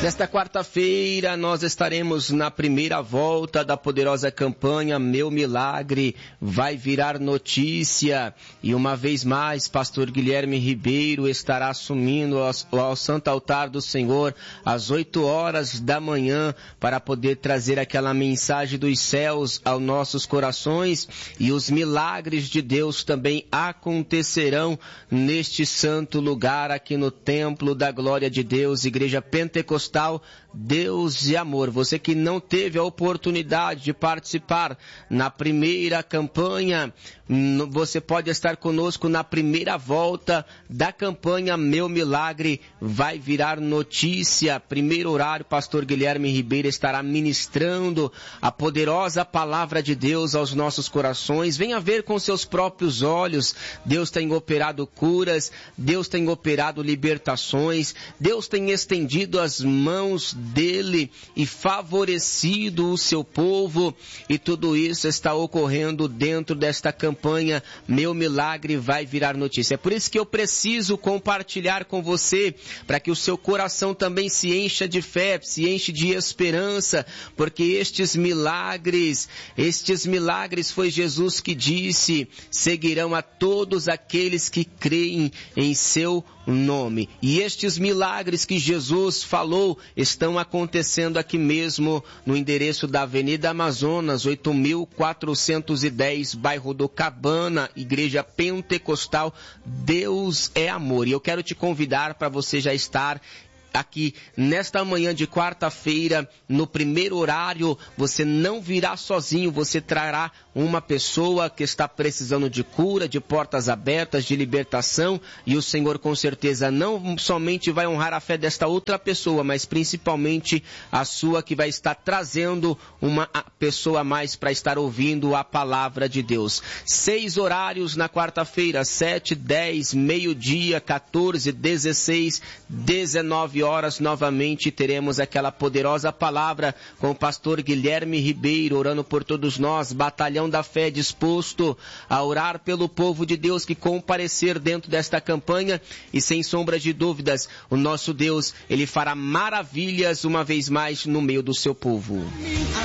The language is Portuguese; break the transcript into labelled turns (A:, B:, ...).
A: Nesta quarta-feira nós estaremos na primeira volta da poderosa campanha Meu Milagre vai virar notícia. E uma vez mais, pastor Guilherme Ribeiro estará assumindo ao Santo Altar do Senhor às 8 horas da manhã para poder trazer aquela mensagem dos céus aos nossos corações, e os milagres de Deus também acontecerão neste santo lugar aqui no Templo da Glória de Deus, Igreja Pentecostal Deus e Amor. Você que não teve a oportunidade de participar na primeira campanha, você pode estar conosco na primeira volta da campanha Meu Milagre vai virar notícia. Primeiro horário, pastor Guilherme Ribeiro estará ministrando a poderosa palavra de Deus aos nossos corações. Venha ver com seus próprios olhos. Deus tem operado curas, Deus tem operado libertações, Deus tem estendido as mãos dele e favorecido o seu povo, e tudo isso está ocorrendo dentro desta campanha Meu Milagre vai virar notícia. É por isso que eu preciso compartilhar com você, para que o seu coração também se encha de fé, se enche de esperança, porque estes milagres foi Jesus que disse, seguirão a todos aqueles que creem em seu nome. E estes milagres que Jesus falou estão acontecendo aqui mesmo no endereço da Avenida Amazonas, 8.410, bairro do Cabana, Igreja Pentecostal Deus é Amor. E eu quero te convidar para você já estar aqui nesta manhã de quarta-feira, no primeiro horário. Você não virá sozinho, você trará uma pessoa que está precisando de cura, de portas abertas, de libertação, e o Senhor com certeza não somente vai honrar a fé desta outra pessoa, mas principalmente a sua, que vai estar trazendo uma pessoa a mais para estar ouvindo a palavra de Deus. 6 horários na quarta-feira, 7, 10, meio-dia, 14, 16, 19 horas, novamente teremos aquela poderosa palavra com o pastor Guilherme Ribeiro, orando por todos nós, batalhão da fé, disposto a orar pelo povo de Deus que comparecer dentro desta campanha, e sem sombra de dúvidas, o nosso Deus, ele fará maravilhas uma vez mais no meio do seu povo.